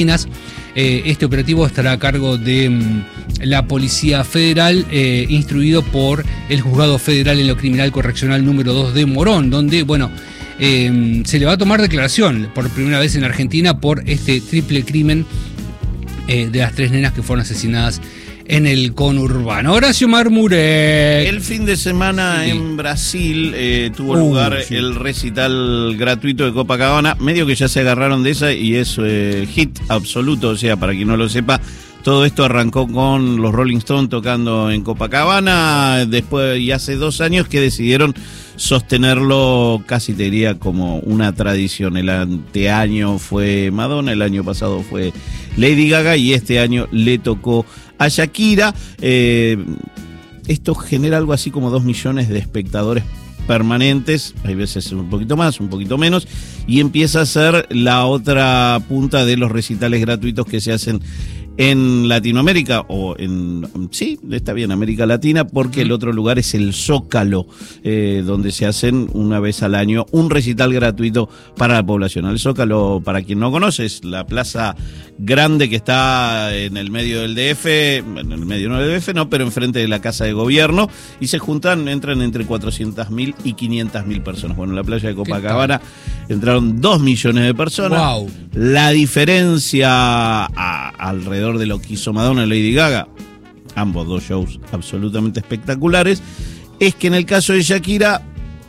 Este operativo estará a cargo de la Policía Federal, instruido por el Juzgado Federal en lo Criminal Correccional número 2 de Morón, donde, se le va a tomar declaración por primera vez en Argentina por este triple crimen de las 3 nenas que fueron asesinadas en el conurbano. Horacio Marmurek. El fin de semana en Brasil tuvo lugar el recital gratuito de Copacabana. Medio que ya se agarraron de esa y es hit absoluto. O sea, para quien no lo sepa, todo esto arrancó con los Rolling Stones tocando en Copacabana. Después, y hace 2 años que decidieron sostenerlo, casi te diría como una tradición. El anteaño fue Madonna, el año pasado fue Lady Gaga y este año le tocó a Shakira. Esto genera algo así como 2 millones de espectadores permanentes, hay veces un poquito más, un poquito menos, y empieza a ser la otra punta de los recitales gratuitos que se hacen en Latinoamérica, o sí, está bien, América Latina, porque el otro lugar es el Zócalo, donde se hacen una vez al año un recital gratuito para la población. El Zócalo, para quien no conoce, es la plaza grande que está en el medio del DF, en el medio no del DF, no, pero enfrente de la Casa de Gobierno, y se juntan, entran entre 400.000 y 500.000 personas. Bueno, en la playa de Copacabana entraron 2 millones de personas. Wow. La diferencia alrededor de lo que hizo Madonna y Lady Gaga, ambos 2 shows absolutamente espectaculares, es que en el caso de Shakira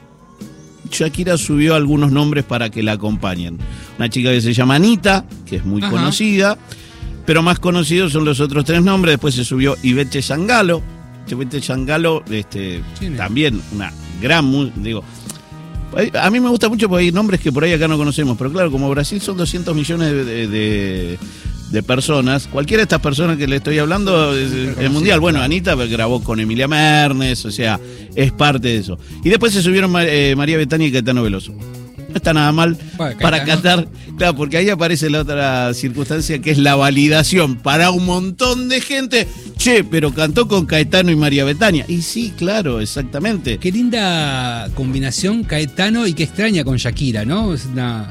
subió algunos nombres para que la acompañen. Una chica que se llama Anita, que es muy conocida, pero más conocidos son los otros 3 nombres. Después se subió Ivete Sangalo. Ivete Sangalo, también una gran a mí me gusta mucho porque hay nombres que por ahí acá no conocemos, pero claro, como Brasil son 200 millones de personas, cualquiera de estas personas que le estoy hablando es mundial. Bueno, Anita grabó con Emilia Mernes, o sea, es parte de eso. Y después se subieron María Bethânia y Caetano Veloso. No está nada mal para cantar, claro, porque ahí aparece la otra circunstancia que es la validación para un montón de gente. Che, pero cantó con Caetano y María Bethânia. Y sí, claro, exactamente. Qué linda combinación Caetano y qué extraña con Shakira, ¿no? Es una...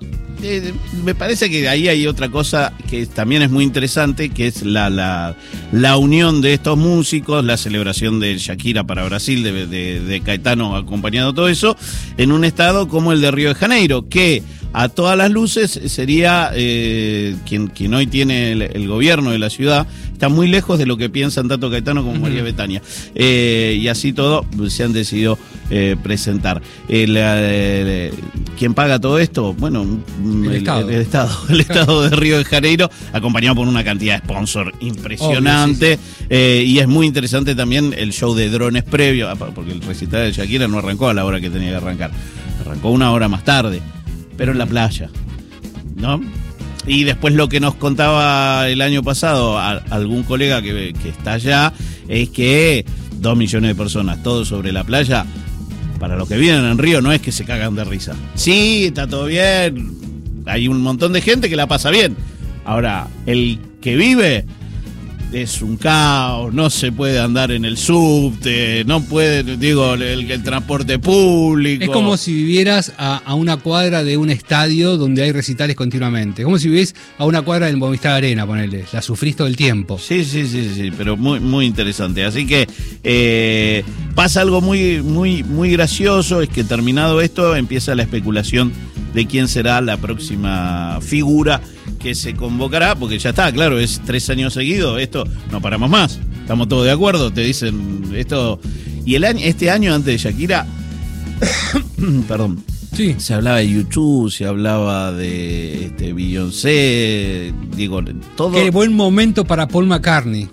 Me parece que ahí hay otra cosa que también es muy interesante, que es la unión de estos músicos, la celebración de Shakira para Brasil, de Caetano acompañando todo eso, en un estado como el de Río de Janeiro, que a todas las luces sería quien hoy tiene el gobierno de la ciudad, está muy lejos de lo que piensan tanto Caetano como María Bethânia. Y así todo se han decidido presentar. ¿Quién paga todo esto? Bueno, el Estado de Río de Janeiro, acompañado por una cantidad de sponsor impresionante. Y es muy interesante también el show de drones previo, porque el recital de Shakira no arrancó a la hora que tenía que arrancar, arrancó 1 hora más tarde, pero en la playa, ¿no? Y después lo que nos contaba el año pasado algún colega que está allá, es que 2 millones de personas, todos sobre la playa, para los que vienen en Río no es que se cagan de risa. Sí, está todo bien, hay un montón de gente que la pasa bien. Ahora, el que vive es un caos, no se puede andar en el subte, no puede, el transporte público. Es como si vivieras a una cuadra de un estadio donde hay recitales continuamente. Es como si vivís a una cuadra del Movistar Arena, ponele. La sufrís todo el tiempo. Sí, pero muy, muy interesante. Así que pasa algo muy, muy, muy gracioso, es que terminado esto empieza la especulación de quién será la próxima figura que se convocará, porque ya está, claro, es 3 años seguidos, esto no paramos más, estamos todos de acuerdo, te dicen esto. Y este año antes de Shakira, perdón, sí, se hablaba de YouTube, se hablaba de Beyoncé, todo. Qué buen momento para Paul McCartney.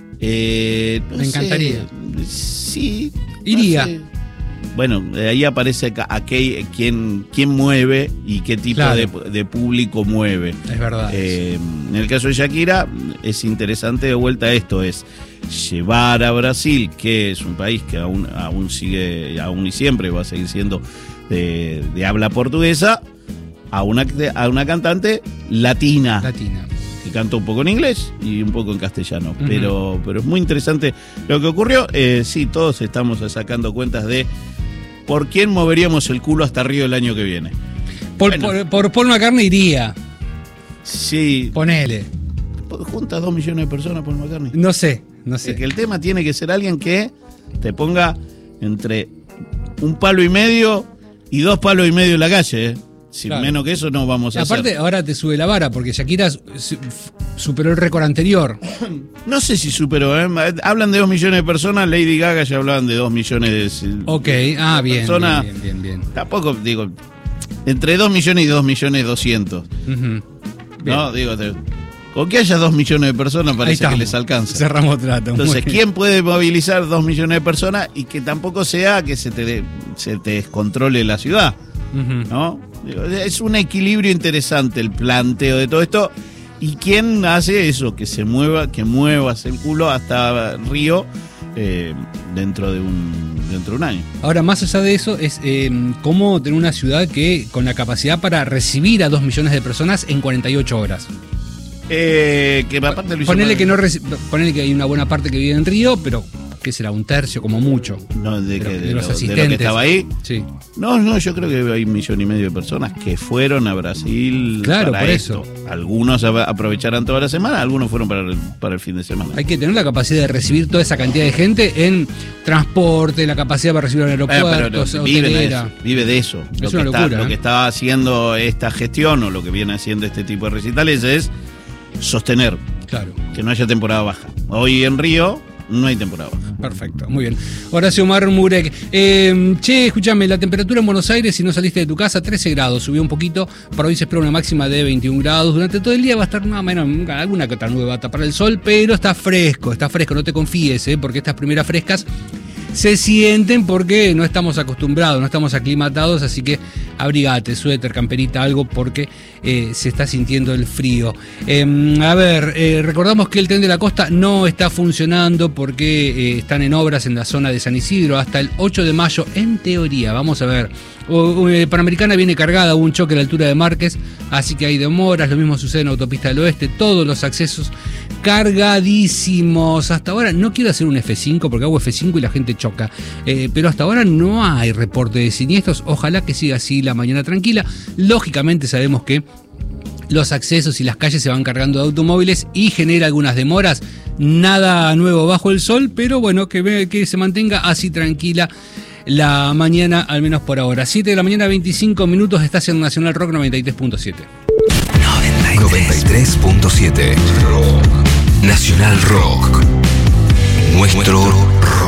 Me encantaría. Sí. Iría. No sé. Bueno, ahí aparece quién mueve y qué tipo de público mueve. Es verdad. En el caso de Shakira, es interesante de vuelta esto, es llevar a Brasil, que es un país que aún sigue, aún y siempre va a seguir siendo de habla portuguesa, a una cantante latina. Que canta un poco en inglés y un poco en castellano. Pero es muy interesante lo que ocurrió. Sí, todos estamos sacando cuentas de por quién moveríamos el culo hasta Río el año que viene. Por Paul McCartney iría. Sí. Ponele. Juntas 2 millones de personas por McCartney. No sé. Es que el tema tiene que ser alguien que te ponga entre 1,5 palos y 2 palos y medio en la calle, ¿eh? Si claro. Menos que eso no vamos a Aparte, hacer. ahora te sube la vara, porque Shakira superó el récord anterior. No sé si superó, ¿eh? Hablan de 2 millones de personas, Lady Gaga ya hablaban de 2 millones de Ok, bien, personas. Bien. Tampoco, digo, entre 2 millones y 2 millones 200. No, digo, con que haya 2 millones de personas parece que les alcanza. Cerramos trato. Entonces, ¿quién puede movilizar 2 millones de personas y que tampoco sea que se te descontrole la ciudad? ¿No? Digo, es un equilibrio interesante el planteo de todo esto. ¿Y quién hace eso? Que muevas el culo hasta Río dentro de un año. Ahora, más allá de eso, es cómo tener una ciudad que con la capacidad para recibir a 2 millones de personas en 48 horas. Que aparte ponele que hay una buena parte que vive en Río, pero ¿qué será? Un tercio como mucho. No, de los asistentes. De lo que estaba ahí. Sí. No, yo creo que hay 1,5 millones de personas que fueron a Brasil. Claro, para por esto. eso. Algunos aprovecharán toda la semana, algunos fueron para el fin de semana. Hay que tener la capacidad de recibir toda esa cantidad de gente en transporte, la capacidad para recibir en aeropuertos, vive de eso. Es una locura. Lo que está haciendo esta gestión o lo que viene haciendo este tipo de recitales es sostener que no haya temporada baja. Hoy en Río no hay temporada baja. Perfecto, muy bien. Horacio Marmurek. Escúchame, la temperatura en Buenos Aires, si no saliste de tu casa, 13 grados, subió un poquito. Para hoy se espera una máxima de 21 grados. Durante todo el día va a estar más o menos alguna que otra nube va a tapar el sol, pero está fresco, no te confíes, porque estas primeras frescas se sienten porque no estamos acostumbrados, no estamos aclimatados, así que abrigate, suéter, camperita, algo, porque se está sintiendo el frío. Recordamos que el tren de la costa no está funcionando porque están en obras en la zona de San Isidro hasta el 8 de mayo, en teoría. Vamos a ver. Panamericana viene cargada, hubo un choque a la altura de Márquez, así que hay demoras. Lo mismo sucede en Autopista del Oeste, todos los accesos cargadísimos. Hasta ahora no quiero hacer un F5 porque hago F5 y la gente choca, pero hasta ahora no hay reporte de siniestros. Ojalá que siga así la mañana tranquila. Lógicamente sabemos que los accesos y las calles se van cargando de automóviles y genera algunas demoras. Nada nuevo bajo el sol, pero bueno, que se mantenga así tranquila la mañana, al menos por ahora. 7 de la mañana, 25 minutos, estás en Nacional Rock 93.7. 93.7 Nacional Rock. Nuestro rock.